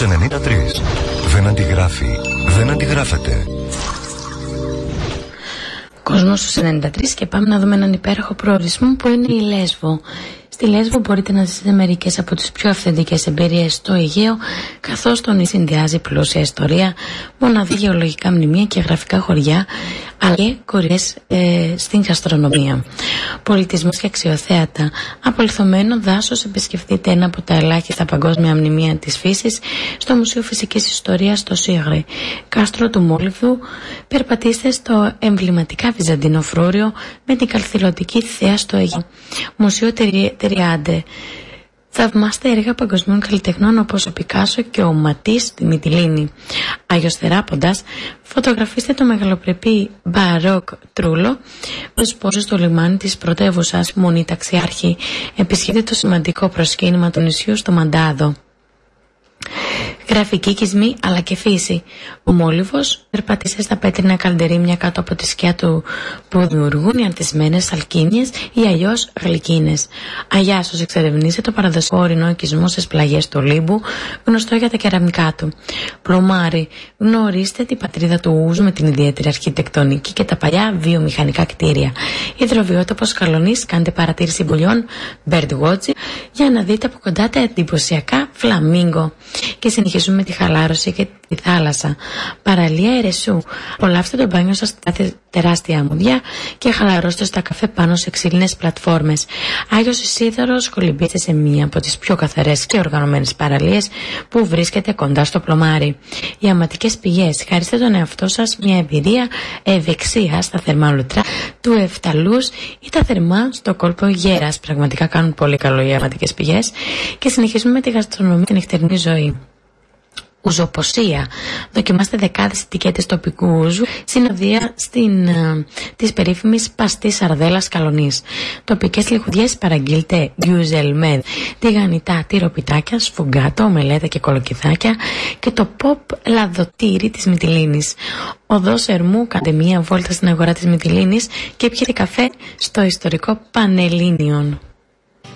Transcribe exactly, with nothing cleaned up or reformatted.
ενενήντα τρία. Δεν αντιγράφει, δεν αντιγράφεται. Κόσμος στους ενενήντα τρία και πάμε να δούμε έναν υπέροχο προορισμό που είναι η Λέσβο. Στη Λέσβο μπορείτε να ζήσετε μερικές από τις πιο αυθεντικές εμπειρίες στο Αιγαίο, καθώς το νησί συνδυάζει πλούσια ιστορία, μοναδή γεωλογικά μνημεία και γραφικά χωριά, αλλά και κορυφές ε, στην γαστρονομία. Πολιτισμός και αξιοθέατα. Απολιθωμένο δάσος, επισκεφτείτε ένα από τα ελάχιστα παγκόσμια μνημεία της φύσης στο Μουσείο Φυσικής Ιστορίας στο Σίγρη. Κάστρο του Μόλιβδου, περπατήστε στο εμβληματικά βυζαντινό φρούριο με την καλθηλωτική θέα στο Αιγαίο. Μουσείο Τεριάντε. Θαυμάστε έργα παγκοσμίων καλλιτεχνών όπως ο Πικάσο και ο Ματής στη Μυτιλήνη. Άγιος Θεράποντας, φωτογραφίστε το μεγαλοπρεπή μπαρόκ τρούλο με σπόρους στο λιμάνι της πρωτεύουσας Μονή Ταξιάρχη. Επισκεφτείτε το σημαντικό προσκύνημα του νησιού στο Μαντάδο. Γραφική οικισμοί αλλά και φύση. Ο Μόλιβος, περπατήστε στα πέτρινα καλντερίμια κάτω από τη σκιά του που δημιουργούν οι ανθισμένες αλκίνιες ή αλλιώς γλυκίνες. Αγιάσος, εξερευνήστε το παραδοσιακό ορεινό οικισμό στις πλαγιές του Λίμπου, γνωστό για τα κεραμικά του. Πλωμάρι, γνωρίστε την πατρίδα του ούζου με την ιδιαίτερη αρχιτεκτονική και τα παλιά βιομηχανικά κτίρια. Υδροβιότοπος Καλονής, κάντε παρατήρηση μπουλιών birdwatching για να δείτε από κοντά τα εντυπωσιακά φλαμίγκο. Και συνεχίζουμε με τη χαλάρωση και τη θάλασσα. Παραλία Ερεσού. Απολαύστε το μπάνιο σας στα τεράστια αμμουδιά και χαλαρώστε στα καφέ πάνω σε ξύλινες πλατφόρμες. Άγιος Ισίδωρος, κολυμπήστε σε μία από τις πιο καθαρές και οργανωμένες παραλίες που βρίσκεται κοντά στο πλωμάρι. Οι αματικές πηγές. Χαρίστε τον εαυτό σας μια εμπειρία ευεξία στα θερμά λουτρά του Εφταλούς ή τα θερμά στο κόλπο Γέρας. Πραγματικά κάνουν πολύ καλό οι αματικές πηγές. Και συνεχίζουμε με τη γαστρονομία και την νυχτερινή ζωή. Ουζοποσία. Δοκιμάστε δεκάδες ετικέτες τοπικού ούζου, συνοδεία στην, ε, της περίφημης παστής σαρδέλας Καλονής. Τοπικές λιχουδιές παραγγείλτε γιουζελμέδ, τηγανιτά τυροπιτάκια, σφουγγάτο, μελέτα και κολοκυθάκια και το pop λαδοτήρι της Μυτιλήνης. Οδός Ερμού, κάντε μία βόλτα στην αγορά της Μυτιλήνης και πιείτε καφέ στο ιστορικό Πανελλήνιον.